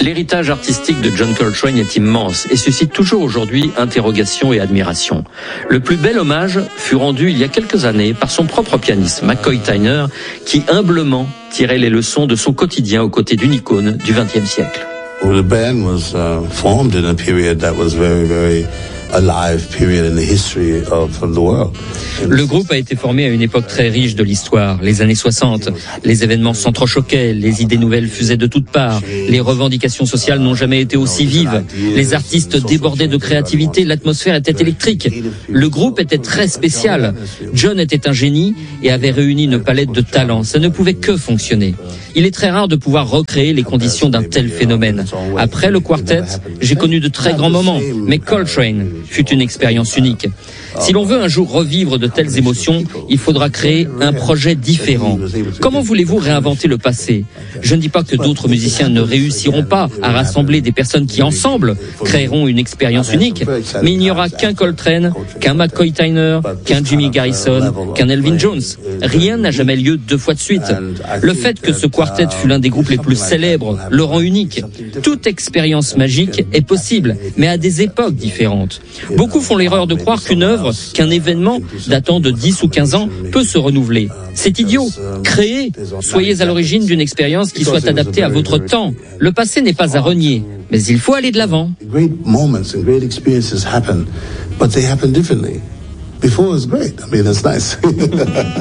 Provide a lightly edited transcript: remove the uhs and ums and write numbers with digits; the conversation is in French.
L'héritage artistique de John Coltrane est immense et suscite toujours aujourd'hui interrogation et admiration. Le plus bel hommage fut rendu il y a quelques années par son propre pianiste, McCoy Tyner, qui humblement tirait les leçons de son quotidien aux côtés d'une icône du XXe siècle. The band was formed in a period that was very, very alive period in the history of the world. Le groupe a été formé à une époque très riche de l'histoire, les années 60. Les événements s'entrechoquaient, les idées nouvelles fusaient de toutes parts, les revendications sociales n'ont jamais été aussi vives, les artistes débordaient de créativité, l'atmosphère était électrique. Le groupe était très spécial. John était un génie et avait réuni une palette de talents. Ça ne pouvait que fonctionner. Il est très rare de pouvoir recréer les conditions d'un tel phénomène. Après le quartet, j'ai connu de très grands moments, mais Coltrane fut une expérience unique. Si l'on veut un jour revivre de telles émotions, il faudra créer un projet différent. Comment voulez-vous réinventer le passé ? Je ne dis pas que d'autres musiciens ne réussiront pas à rassembler des personnes qui, ensemble, créeront une expérience unique, mais il n'y aura qu'un Coltrane, qu'un McCoy Tyner, qu'un Jimmy Garrison, qu'un Elvin Jones. Rien n'a jamais lieu deux fois de suite. Le fait que ce quartet fut l'un des groupes les plus célèbres le rend unique. Toute expérience magique est possible, mais à des époques différentes. Beaucoup font l'erreur de croire qu'une œuvre, qu'un événement datant de 10 ou 15 ans peut se renouveler. C'est idiot. Créez, soyez à l'origine d'une expérience qui soit adaptée à votre temps. Le passé n'est pas à renier, mais il faut aller de l'avant. Great moments and great experiences happen, but they happen differently. Before is great. I mean, it's nice.